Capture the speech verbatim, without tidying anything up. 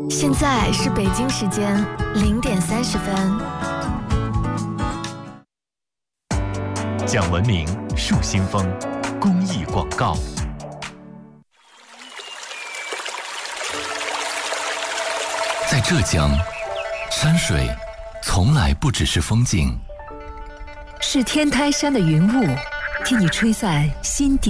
现在是北京时间零点三十分。 讲文明树新风公益广告。在浙江，山水从来不只是风景， 是天台山的云雾，替你吹散心底